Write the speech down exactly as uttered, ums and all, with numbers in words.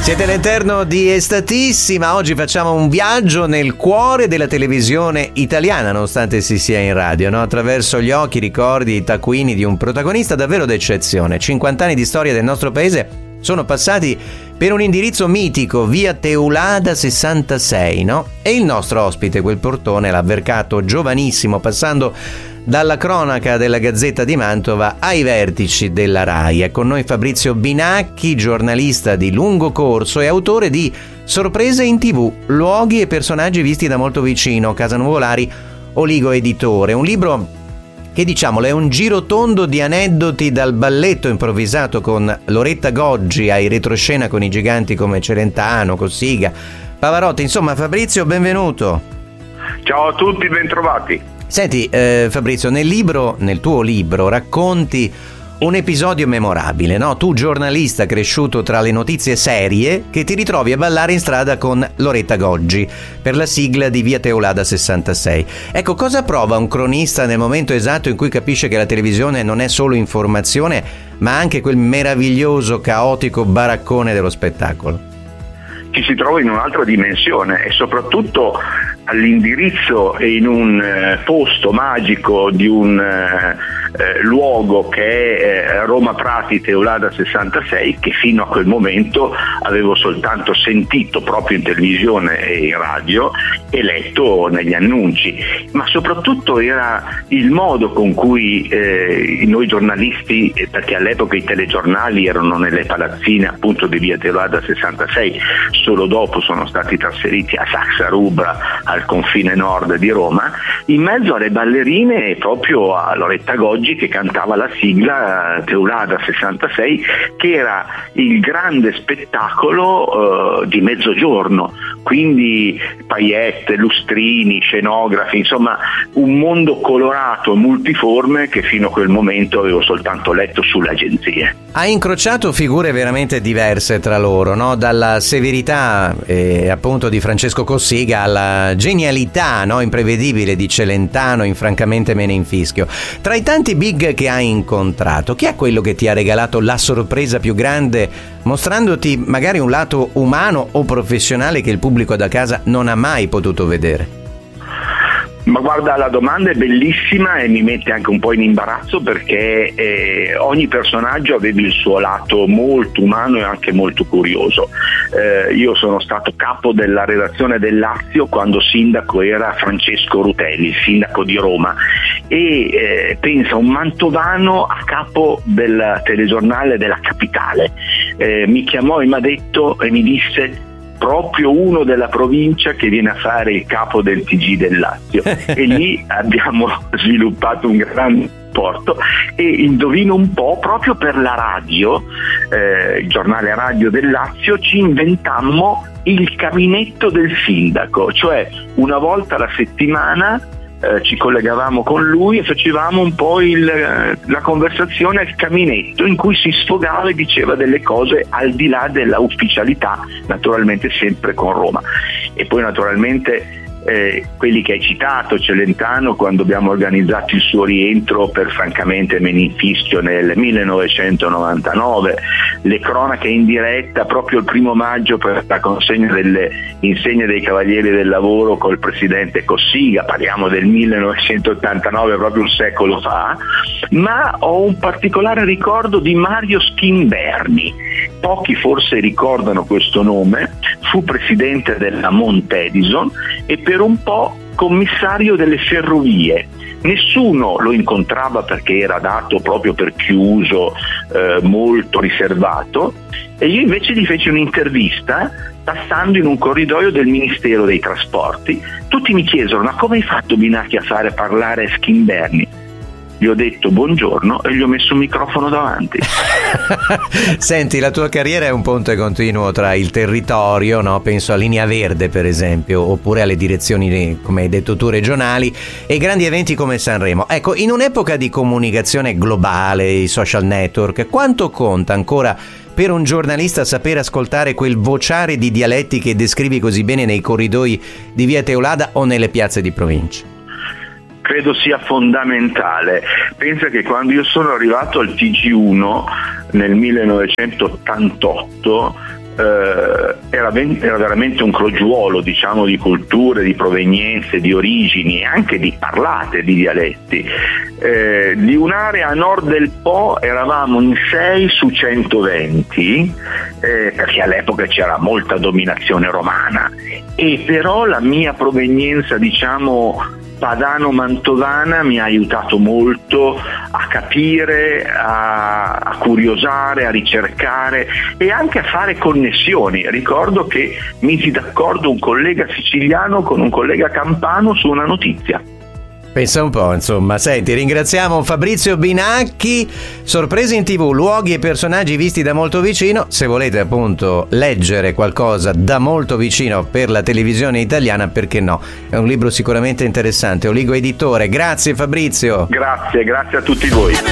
Siete all'interno di Estatissima. Oggi facciamo un viaggio nel cuore della televisione italiana, nonostante si sia in radio, no? Attraverso gli occhi, i ricordi, i taccuini di un protagonista davvero d'eccezione. cinquanta anni di storia del nostro paese sono passati per un indirizzo mitico, via Teulada sessantasei, no? E il nostro ospite, quel portone, l'ha avvercato giovanissimo, passando dalla cronaca della Gazzetta di Mantova ai vertici della RAI. È con noi Fabrizio Binacchi, giornalista di lungo corso e autore di Sorprese in tivù, luoghi e personaggi visti da molto vicino, Casa Nuvolari, Oligo Editore. Un libro che, diciamolo, è un girotondo di aneddoti, dal balletto improvvisato con Loretta Goggi ai retroscena con i giganti come Celentano, Cossiga, Pavarotti. Insomma, Fabrizio, benvenuto. Ciao a tutti, bentrovati. Senti, eh, Fabrizio, nel libro, nel tuo libro, racconti un episodio memorabile, no? Tu, giornalista cresciuto tra le notizie serie, che ti ritrovi a ballare in strada con Loretta Goggi per la sigla di via Teulada sessantasei. Ecco, cosa prova un cronista nel momento esatto in cui capisce che la televisione non è solo informazione, ma anche quel meraviglioso, caotico baraccone dello spettacolo? Ci si trova in un'altra dimensione e soprattutto all'indirizzo e in un eh, posto magico di un eh, eh, luogo che è eh, Roma Prati Teulada sessantasei, che fino a quel momento avevo soltanto sentito proprio in televisione e in radio e letto negli annunci, ma soprattutto era il modo con cui eh, noi giornalisti, perché all'epoca i telegiornali erano nelle palazzine appunto di via Teulada sessantasei, solo dopo sono stati trasferiti a Saxa Rubra, al confine nord di Roma, in mezzo alle ballerine e proprio a Loretta Goggi che cantava la sigla Teulada sessantasei, che era il grande spettacolo uh, di mezzogiorno, quindi paillette, lustrini, scenografi, insomma un mondo colorato, multiforme, che fino a quel momento avevo soltanto letto sulle agenzie. Hai incrociato figure veramente diverse tra loro, no? Dalla severità eh, appunto di Francesco Cossiga alla genialità, no? Imprevedibile di Celentano, in Francamente me ne infischio. Tra i tanti big che hai incontrato, chi è quello che ti ha regalato la sorpresa più grande, mostrandoti magari un lato umano o professionale che il pubblico da casa non ha mai potuto vedere? Ma guarda, la domanda è bellissima e mi mette anche un po' in imbarazzo, perché eh, ogni personaggio aveva il suo lato molto umano e anche molto curioso. Eh, io sono stato capo della redazione del Lazio quando sindaco era Francesco Rutelli, il sindaco di Roma, e eh, pensa un mantovano a capo del telegiornale della capitale. Eh, mi chiamò e mi ha detto e mi disse: proprio uno della provincia che viene a fare il capo del T G del Lazio. E lì abbiamo sviluppato un grande rapporto e indovino un po', proprio per la radio, eh, il giornale radio del Lazio, ci inventammo il caminetto del sindaco, cioè una volta alla settimana Eh, ci collegavamo con lui e facevamo un po' il, eh, la conversazione al caminetto, in cui si sfogava e diceva delle cose al di là della ufficialità, naturalmente sempre con Roma. E poi naturalmente eh, quelli che hai citato, Celentano, quando abbiamo organizzato il suo rientro per Francamente me ne infischio nel millenovecentonovantanove, le cronache in diretta proprio il primo maggio per la consegna delle insegne dei Cavalieri del Lavoro col presidente Cossiga, parliamo del millenovecentottantanove, proprio un secolo fa. Ma ho un particolare ricordo di Mario Schimberni, pochi forse ricordano questo nome, fu presidente della Montedison e per un po' commissario delle ferrovie. Nessuno lo incontrava perché era dato proprio per chiuso, eh, molto riservato, e io invece gli feci un'intervista passando in un corridoio del Ministero dei Trasporti. Tutti mi chiesero: ma come hai fatto, Binacchi, a fare parlare Schimberni? Gli ho detto buongiorno e gli ho messo un microfono davanti. Senti, la tua carriera è un ponte continuo tra il territorio, no? Penso a Linea Verde per esempio, oppure alle direzioni, come hai detto tu, regionali, e grandi eventi come Sanremo. Ecco, in un'epoca di comunicazione globale, i social network, quanto conta ancora per un giornalista saper ascoltare quel vociare di dialetti che descrivi così bene nei corridoi di via Teulada o nelle piazze di provincia? Credo sia fondamentale. Pensa che quando io sono arrivato al T G uno nel millenovecentottantotto, eh, era, ben, era veramente un crogiuolo, diciamo, di culture, di provenienze, di origini e anche di parlate, di dialetti. Eh, di un'area a nord del Po eravamo in sei su centoventi, eh, perché all'epoca c'era molta dominazione romana, e però la mia provenienza, diciamo, padano-mantovana mi ha aiutato molto a capire, a, a curiosare, a ricercare e anche a fare connessioni. Ricordo che misi d'accordo un collega siciliano con un collega campano su una notizia. Pensa un po', insomma. Senti, ringraziamo Fabrizio Binacchi. Sorprese in tivù, luoghi e personaggi visti da molto vicino. Se volete appunto leggere qualcosa da molto vicino per la televisione italiana, perché no? È un libro sicuramente interessante. Oligo Editore. Grazie Fabrizio. Grazie, grazie a tutti voi.